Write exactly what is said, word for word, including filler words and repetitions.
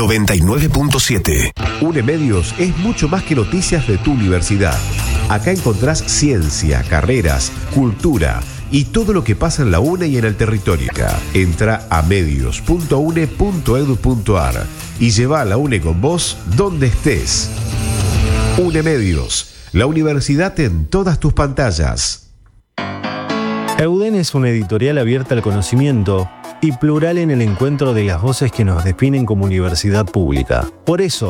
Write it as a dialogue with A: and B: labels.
A: noventa y nueve punto siete.
B: UNEMedios es mucho más que noticias de tu universidad. Acá encontrás ciencia, carreras, cultura y todo lo que pasa en la UNE y en el territorio. Entra a medios punto u n e punto e d u punto a r y lleva a la UNE con vos donde estés. UNEMedios, la universidad en todas tus pantallas.
C: EUDEN es una editorial abierta al conocimiento y plural en el encuentro de las voces que nos definen como universidad pública. Por eso,